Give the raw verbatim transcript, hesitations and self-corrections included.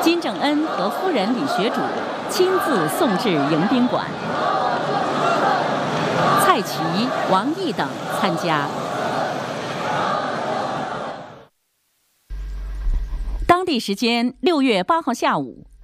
金正恩和夫人李学主亲自送至迎宾馆，蔡奇、王毅等参加。当地时间六月八号下午，